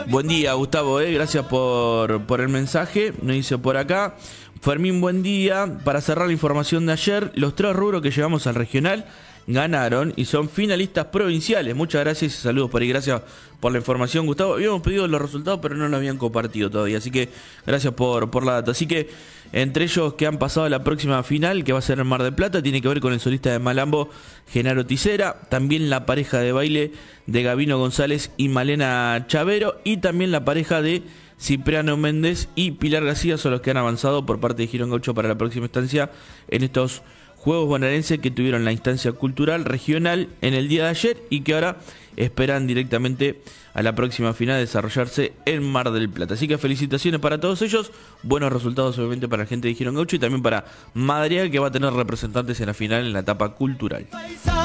Buen día, Gustavo, gracias por el mensaje. Nos dice por acá. Fermín, buen día. Para cerrar la información de ayer, los 3 rubros que llevamos al regional ganaron y son finalistas provinciales. Muchas gracias y saludos por ahí. Gracias por la información, Gustavo. Habíamos pedido los resultados, pero no los habían compartido todavía. Así que gracias por la data. Así que entre ellos que han pasado a la próxima final, que va a ser en Mar del Plata, tiene que ver con el solista de Malambo, Genaro Tisera. También la pareja de baile de Gabino González y Malena Chavero. Y también la pareja de Cipriano Méndez y Pilar García son los que han avanzado por parte de Girón Gaucho para la próxima instancia en estos Juegos Bonaerenses que tuvieron la instancia cultural regional en el día de ayer y que ahora esperan directamente a la próxima final desarrollarse en Mar del Plata. Así que felicitaciones para todos ellos, buenos resultados obviamente para la gente de Girón Gaucho y también para Madrigal, que va a tener representantes en la final en la etapa cultural.